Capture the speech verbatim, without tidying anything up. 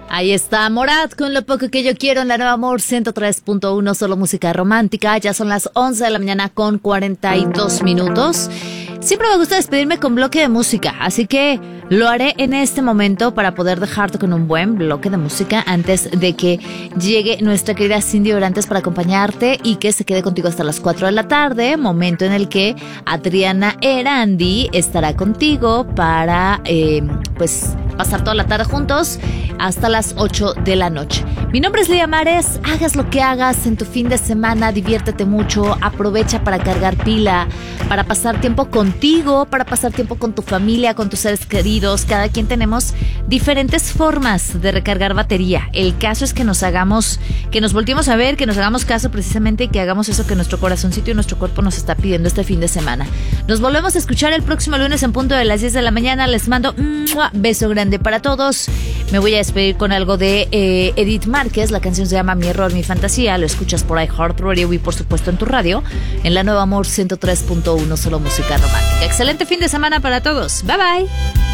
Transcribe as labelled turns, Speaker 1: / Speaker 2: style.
Speaker 1: Ahí está Morat con Lo Poco Que Yo Quiero en la Nueva Amor ciento tres punto uno, solo música romántica. Ya son las once de la mañana con cuarenta y dos minutos. Siempre me gusta despedirme con bloque de música, así que lo haré en este momento para poder dejarte con un buen bloque de música antes de que llegue nuestra querida Cindy Orantes para acompañarte y que se quede contigo hasta las cuatro de la tarde, momento en el que Adriana Erandi estará contigo para eh, pues pasar toda la tarde juntos hasta las ocho de la noche. Mi nombre es Lía Mares, hagas lo que hagas en tu fin de semana, diviértete mucho, aprovecha para cargar pila, para pasar tiempo contigo, para pasar tiempo con tu familia, con tus seres queridos. Cada quien tenemos diferentes formas de recargar batería. El caso es que nos hagamos, que nos volteemos a ver, que nos hagamos caso precisamente y que hagamos eso que nuestro corazoncito y nuestro cuerpo nos está pidiendo este fin de semana. Nos volvemos a escuchar el próximo lunes en punto de las diez de la mañana. Les mando un beso grande para todos. Me voy a despedir con algo de eh, Edith Márquez. La canción se llama Mi Error, Mi Fantasía. Lo escuchas por iHeartRadio y por supuesto en tu radio, en la Nueva Amor ciento tres punto uno, solo música romántica. Excelente fin de semana para todos. Bye bye.